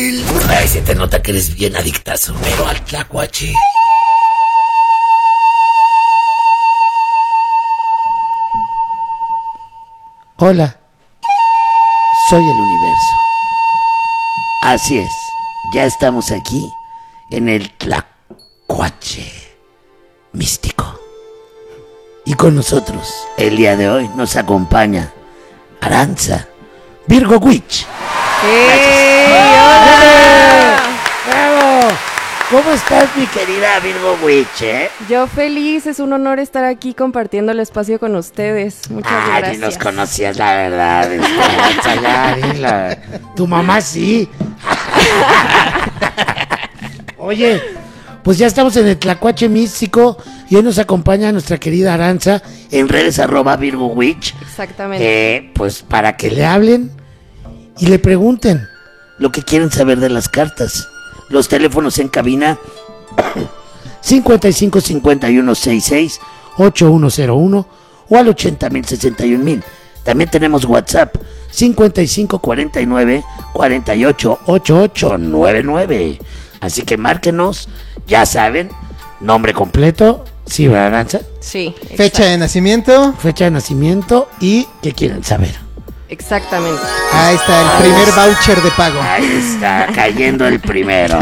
Ay, se te nota que eres bien adictazo, pero al tlacuache. Hola, soy el universo. Así es, ya estamos aquí en el tlacuache místico. Y con nosotros, el día de hoy, nos acompaña Arantza Virgo Witch. ¡Hola! ¡Bravo! ¿Cómo estás, mi querida Virgo Witch, Yo feliz, es un honor estar aquí compartiendo el espacio con ustedes. Muchas gracias. Ni nos conocías, la verdad. Tu mamá sí. Oye, pues ya estamos en el tlacuache místico y hoy nos acompaña nuestra querida Arantza en redes @VirgoWitch. Exactamente. Pues para que le hablen y le pregunten lo que quieren saber de las cartas. Los teléfonos en cabina 55 51 66 8101 o al 80,000 61,000. También tenemos WhatsApp 55 49 48 88 99. Así que márquenos, ya saben, nombre completo, ¿sí, verdad, Arantza? Sí. Fecha de nacimiento. Fecha de nacimiento y qué quieren saber. Exactamente. Ahí está el primer voucher de pago. Ahí está cayendo el primero.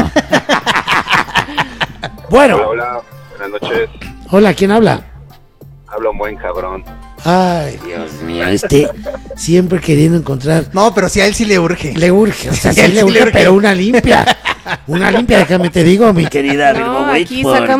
Bueno. Hola, buenas noches. Hola, ¿quién habla? Habla un buen cabrón. Ay, Dios mío, siempre queriendo encontrar. No, pero si a él sí le urge. Le urge, o sea, Sí, sí le urge, urge. pero una limpia. Una limpia, déjame te digo, mi querida Virgo No, Witch, aquí sacamos